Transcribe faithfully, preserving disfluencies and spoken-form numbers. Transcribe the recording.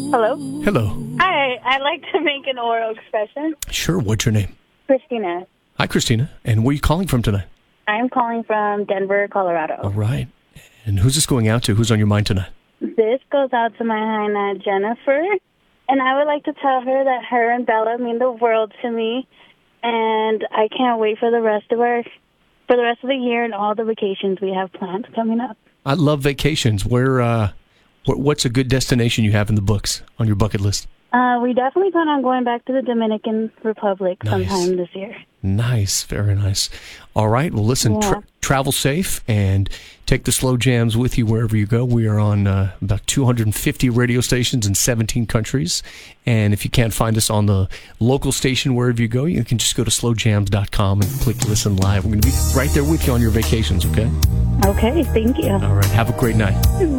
Hello? Hello. Hi, I'd like to make an oral expression. Sure, what's your name? Christina. Hi, Christina. And where are you calling from tonight? I'm calling from Denver, Colorado. All right. And who's this going out to? Who's on your mind tonight? This goes out to my hyena, Jennifer. And I would like to tell her that her and Bella mean the world to me. And I can't wait for the rest of our, for the rest of the year and all the vacations we have planned coming up. I love vacations. Where, uh, wh- what's a good destination you have in the books on your bucket list? Uh, we definitely plan on going back to the Dominican Republic Nice. sometime this year. Nice. Very nice. All right. Well, listen, tra- Yeah. travel safe and take the slow jams with you wherever you go. We are on uh, about two hundred fifty radio stations in seventeen countries. And if you can't find us on the local station wherever you go, you can just go to slow jams dot com and click listen live. We're going to be right there with you on your vacations, okay? Okay, thank you. All right. Have a great night.